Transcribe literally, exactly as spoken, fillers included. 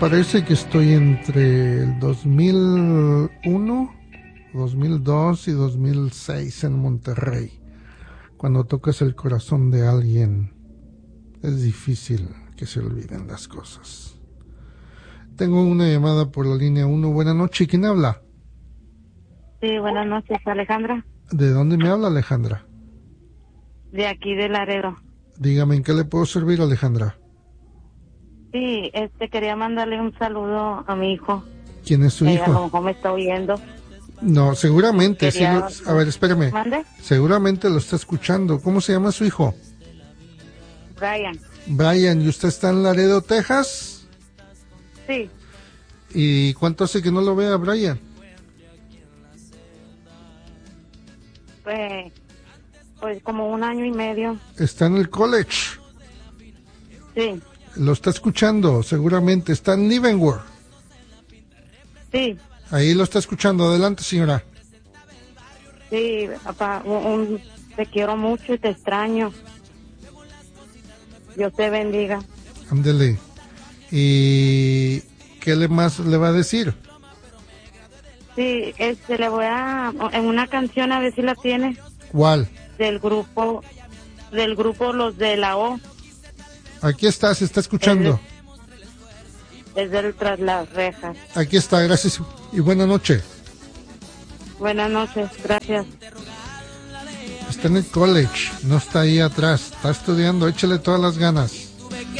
parece que estoy entre el dos mil uno, dos mil dos y dos mil seis en Monterrey. Cuando tocas el corazón de alguien, es difícil que se olviden las cosas. Tengo una llamada por la línea uno. Buenas noches, ¿quién habla? Sí, buenas noches, Alejandra. ¿De dónde me habla, Alejandra? De aquí de Laredo. Dígame, ¿en qué le puedo servir, Alejandra? Sí, este, quería mandarle un saludo a mi hijo. ¿Quién es su Eh, hijo? A lo mejor me está oyendo. No, seguramente. Quería... Sí lo... A ver, espérame. ¿Mande? Seguramente lo está escuchando. ¿Cómo se llama su hijo? Brian. Brian, ¿y usted está en Laredo, Texas? Sí. ¿Y cuánto hace que no lo vea, Brian? Pues, pues como un año y medio. Está en el college. Sí. Lo está escuchando, seguramente. Está en Leavenworth. Sí. Ahí lo está escuchando. Adelante, señora. Sí, papá, un, un- te quiero mucho y te extraño. Dios te bendiga. Ándele. ¿Y qué le más le va a decir? Sí, este, le voy a... En una canción, a ver si la tiene, ¿Cuál? del grupo, del grupo Los de la O. Aquí está, se está escuchando. Es del Tras las Rejas. Aquí está, gracias y buena noche. Buenas noches, gracias. Está en el college, no está ahí atrás, está estudiando, échale todas las ganas.